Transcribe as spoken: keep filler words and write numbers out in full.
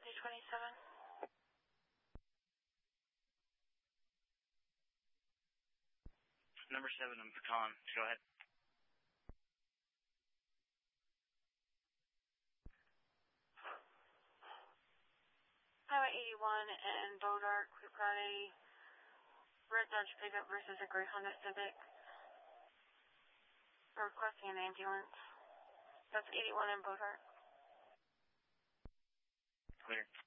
fifty twenty-seven. Number seven on Pecan. Go ahead. Highway eighty-one and Bodark. We've got a red Dodge pickup versus a gray Honda Civic. We're requesting an ambulance. That's eighty-one and Bodark. Clear.